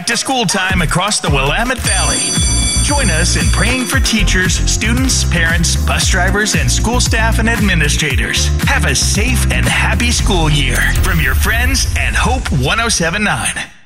to school time across the Willamette Valley. Join us in praying for teachers, students, parents, bus drivers, and school staff and administrators. Have a safe and happy school year from your friends at Hope 107.9.